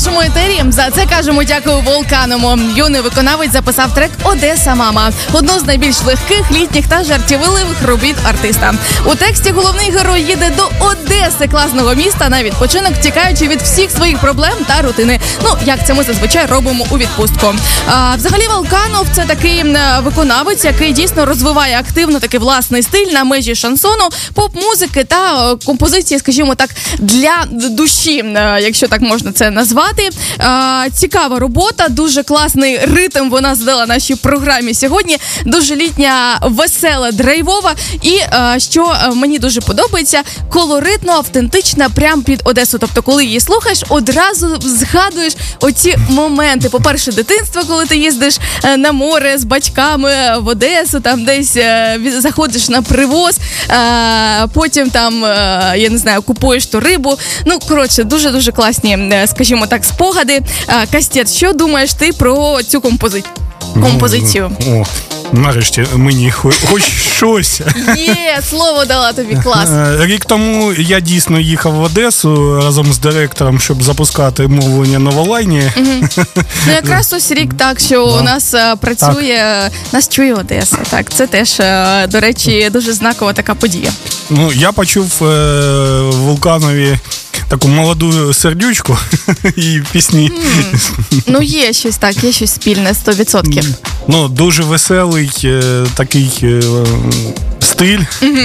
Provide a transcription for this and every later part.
нашому етері. За це кажемо дякую Вулкановому. Юний виконавець записав трек «Одеса, мама». Одну з найбільш легких, літніх та жартівливих робіт артиста. У тексті головний герой їде до Одеси, класного міста, на відпочинок, тікаючи від всіх своїх проблем та рутини. Ну, як це ми зазвичай робимо у відпустку. Взагалі, Вулканов – це такий виконавець, який дійсно розвиває активно такий власний стиль на межі шансону, поп-музики та композиції, скажімо так, для душі, якщо так можна це назвати. Цікава робота, дуже класний ритм вона задала нашій програмі сьогодні. Дуже літня, весела, драйвова. І, що мені дуже подобається, колоритно, автентична, прям під Одесу. Тобто, коли її слухаєш, одразу згадуєш оці моменти. По-перше, дитинство, коли ти їздиш на море з батьками в Одесу, там десь заходиш на привоз, потім там, я не знаю, купуєш ту рибу. Ну, коротше, дуже-дуже класні, скажімо так, спогади. Кастет, що думаєш ти про цю композицію? Нарешті мені хоч щось. Є, слово дала тобі, клас. Рік тому я дійсно їхав в Одесу разом з директором, щоб запускати мовлення на Волайні. Ну, якраз ось рік так, що у нас працює, нас чує Одеса. Так, це теж, до речі, дуже знакова така подія. Ну, я почув Вулканові таку молоду сердючку і пісні. Ну, є щось так, є щось спільне, 100%. Ну, дуже веселий такий стиль.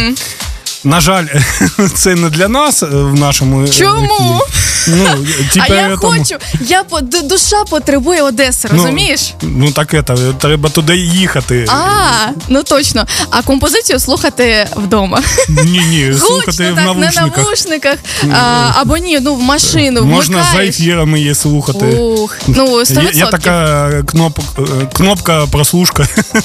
На жаль, це не для нас в нашому... Чому? Ну, а я хочу, душа потребує Одеси, розумієш? Ну так треба туди їхати. Ну точно. А композицію слухати вдома? Ні, слухати в навушниках. Не на навушниках, або ні, в машину, можна за ефірами її слухати. Ну, 100%. Є така кнопка прослушка.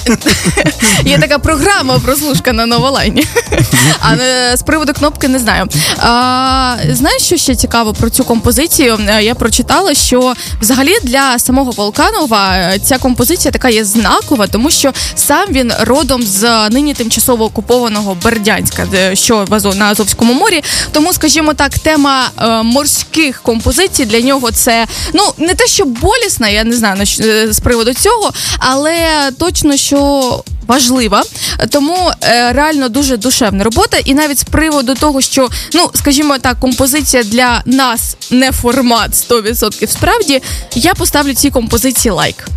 Є така програма прослушка на Новолайні. А з приводу кнопки не знаю. Знаєш, що ще цікаво про цю композицію? Я прочитала, що взагалі для самого Вулканова ця композиція така є знакова, тому що сам він родом з нині тимчасово окупованого Бердянська, що на Азовському морі. Тому, скажімо так, тема морських композицій для нього це, не те, що болісна, я не знаю з приводу цього, але точно, що важлива, тому реально дуже душевна робота. І навіть з приводу того, що, скажімо так, композиція для нас не формат 100% справді, я поставлю цій композиції лайк.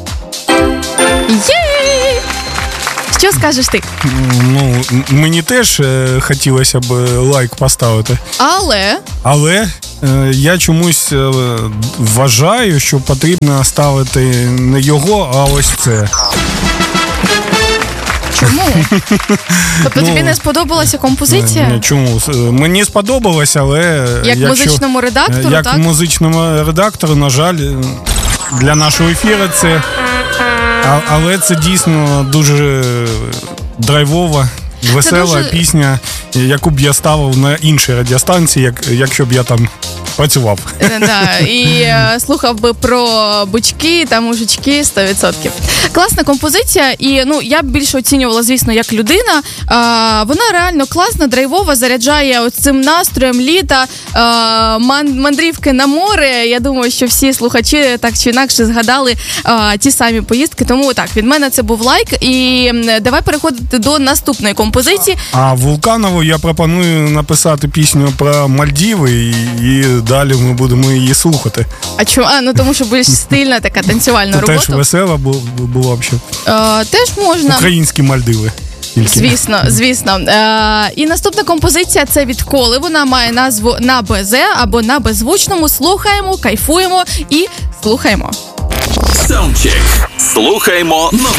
Єй! Що скажеш ти? Мені теж хотілося б лайк поставити. Але я чомусь вважаю, що потрібно ставити не його, а ось це. Чому? Тобто тобі не сподобалася композиція? Чому? Мені сподобалося, але... Як музичному редактору, так? Як музичному редактору, на жаль, для нашого ефіру це... Але це дійсно дуже драйвова, весела пісня, яку б я ставив на іншій радіостанції, якщо б я там працював. І слухав би про бучки та мужички 100%. Класна композиція, і я б більше оцінювала, звісно, як людина. Вона реально класна, драйвова, заряджає ось цим настроєм літа, мандрівки на море. Я думаю, що всі слухачі так чи інакше згадали ті самі поїздки. Тому так, від мене це був лайк. І давай переходити до наступної композиції. А Вулканову я пропоную написати пісню про Мальдіви, і далі ми будемо її слухати. А чому? Тому що більш стильна така танцювальна робота. Теж весела була б ще. Теж можна. Українські Мальдиви. Звісно. І наступна композиція – це від Коли. Вона має назву «На БЗ» або «На беззвучному». Слухаємо, кайфуємо і слухаємо. Саундчек. Слухаємо.